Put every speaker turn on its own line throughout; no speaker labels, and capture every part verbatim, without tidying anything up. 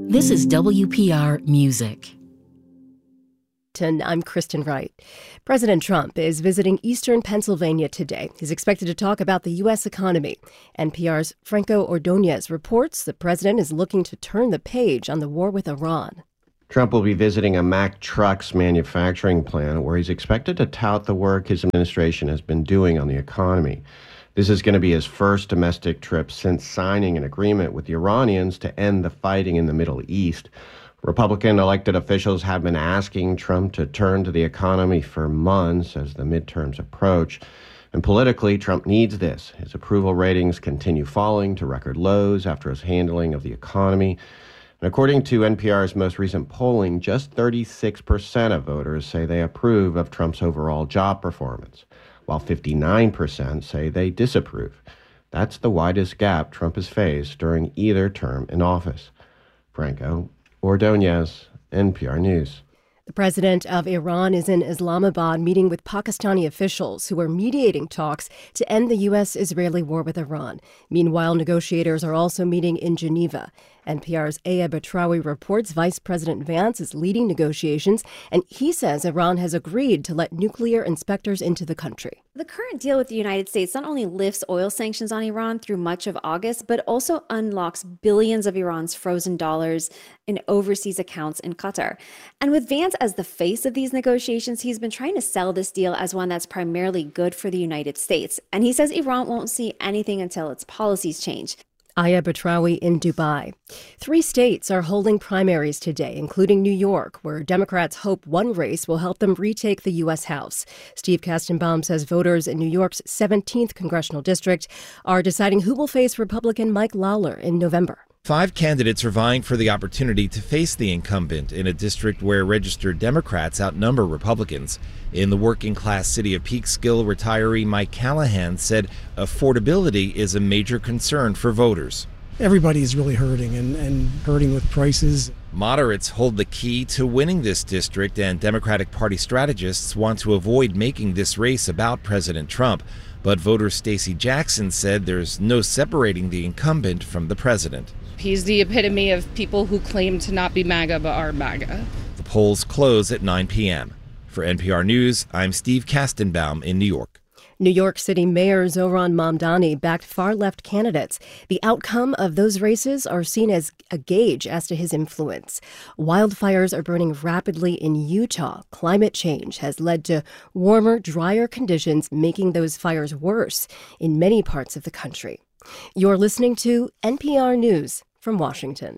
This is W P R Music.
I'm Kristen Wright. President Trump is visiting eastern Pennsylvania today. He's expected to talk about the U S economy. N P R's Franco Ordonez reports the president is looking to turn the page on the war with Iran.
Trump will be visiting a Mack Trucks manufacturing plant where he's expected to tout the work his administration has been doing on the economy. This is going to be his first domestic trip since signing an agreement with the Iranians to end the fighting in the Middle East. Republican elected officials have been asking Trump to turn to the economy for months as the midterms approach. And politically, Trump needs this. His approval ratings continue falling to record lows after his handling of the economy. And according to N P R's most recent polling, just thirty-six percent of voters say they approve of Trump's overall job performance, while fifty-nine percent say they disapprove. That's the widest gap Trump has faced during either term in office. Franco Ordonez, N P R News.
The president of Iran is in Islamabad meeting with Pakistani officials who are mediating talks to end the U S-Israeli war with Iran. Meanwhile, negotiators are also meeting in Geneva. N P R's Aya Batrawi reports Vice President Vance is leading negotiations, and he says Iran has agreed to let nuclear inspectors into the country.
The current deal with the United States not only lifts oil sanctions on Iran through much of August, but also unlocks billions of Iran's frozen dollars in overseas accounts in Qatar. And with Vance as the face of these negotiations, he's been trying to sell this deal as one that's primarily good for the United States. And he says Iran won't see anything until its policies change.
Aya Batrawi in Dubai. Three states are holding primaries today, including New York, where Democrats hope one race will help them retake the U S House. Steve Kastenbaum says voters in New York's seventeenth congressional district are deciding who will face Republican Mike Lawler in November.
Five candidates are vying for the opportunity to face the incumbent in a district where registered Democrats outnumber Republicans. In the working-class city of Peekskill, retiree Mike Callahan said affordability is a major concern for voters.
Everybody is really hurting and, and hurting with prices.
Moderates hold the key to winning this district, and Democratic Party strategists want to avoid making this race about President Trump. But voter Stacey Jackson said there's no separating the incumbent from the president.
He's the epitome of people who claim to not be MAGA but are MAGA.
The polls close at nine p.m. For N P R News, I'm Steve Kastenbaum in New York.
New York City Mayor Zohran Mamdani backed far-left candidates. The outcome of those races are seen as a gauge as to his influence. Wildfires are burning rapidly in Utah. Climate change has led to warmer, drier conditions, making those fires worse in many parts of the country. You're listening to N P R News from Washington.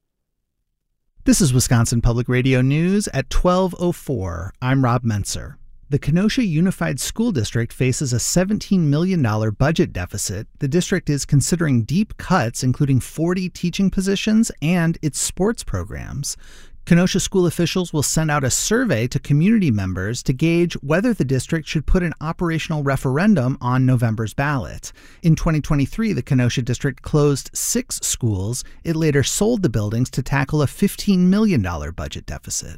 This is Wisconsin Public Radio News at twelve oh four. I'm Rob Menser. The Kenosha Unified School District faces a seventeen million dollars budget deficit. The district is considering deep cuts, including forty teaching positions and its sports programs. Kenosha school officials will send out a survey to community members to gauge whether the district should put an operational referendum on November's ballot. In twenty twenty-three, the Kenosha district closed six schools. It later sold the buildings to tackle a fifteen million dollars budget deficit.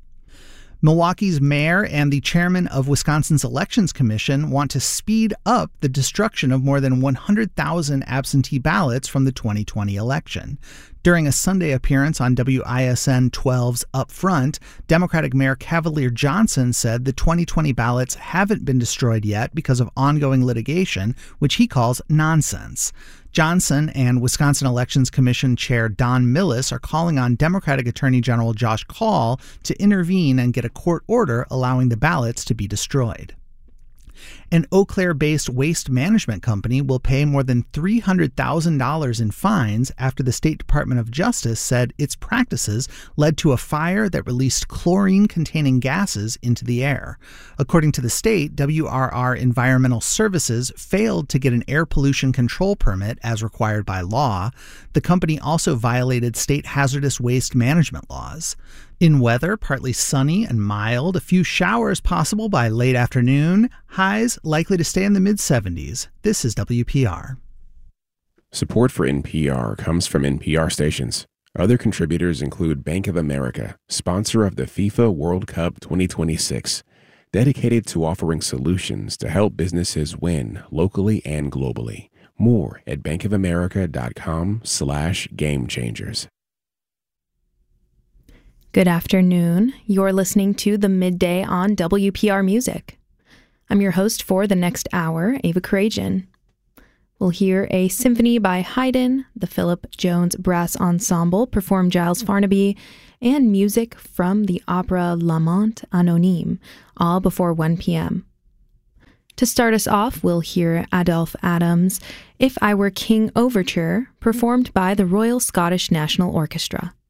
Milwaukee's mayor and the chairman of Wisconsin's Elections Commission want to speed up the destruction of more than one hundred thousand absentee ballots from the twenty twenty election. During a Sunday appearance on W I S N twelve's Up Front, Democratic Mayor Cavalier Johnson said the twenty twenty ballots haven't been destroyed yet because of ongoing litigation, which he calls nonsense. Johnson and Wisconsin Elections Commission Chair Don Millis are calling on Democratic Attorney General Josh Kaul to intervene and get a court order allowing the ballots to be destroyed. An Eau Claire-based waste management company will pay more than three hundred thousand dollars in fines after the State Department of Justice said its practices led to a fire that released chlorine-containing gases into the air. According to the state, W R R Environmental Services failed to get an air pollution control permit as required by law. The company also violated state hazardous waste management laws. In weather, partly sunny and mild, a few showers possible by late afternoon, highs likely to stay in the mid seventies. This is W P R.
Support for N P R comes from N P R stations. Other contributors include Bank of America, sponsor of the FIFA World Cup twenty twenty-six, dedicated to offering solutions to help businesses win locally and globally. More at bankofamerica.com slash game changers.
Good afternoon. You're listening to The Midday on W P R Music. I'm your host for the next hour, Ava Karajan. We'll hear a symphony by Haydn, the Philip Jones Brass Ensemble perform Giles Farnaby, and music from the opera L'Amant Anonyme, all before one p.m. To start us off, we'll hear Adolphe Adams' If I Were King Overture, performed by the Royal Scottish National Orchestra.